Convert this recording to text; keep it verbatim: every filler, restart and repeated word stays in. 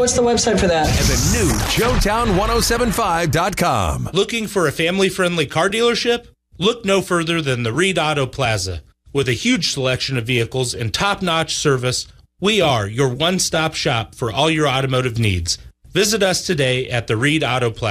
what's the website for that? And the new Joetown ten seventy-five dot com. Looking for a family-friendly car dealership? Look no further than the Reed Auto Plaza. With a huge selection of vehicles and top-notch service, we are your one-stop shop for all your automotive needs. Visit us today at the Reed Auto Plaza.